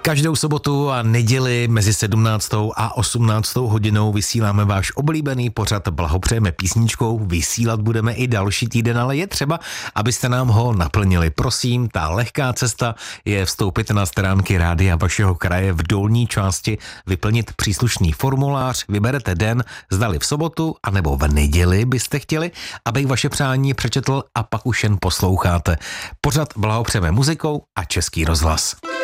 Každou sobotu a neděli mezi 17. a 18. hodinou vysíláme váš oblíbený pořad Blahopřejeme písničkou, vysílat budeme i další týden, ale je třeba, abyste nám ho naplnili. Prosím, ta lehká cesta je vstoupit na stránky rádia vašeho kraje v dolní části, vyplnit příslušný formulář, vyberete den, zdali v sobotu anebo v neděli byste chtěli, abych vaše přání přečetl a pak už jen posloucháte. Pořad Blahopřejeme muzikou a Český rozhlas.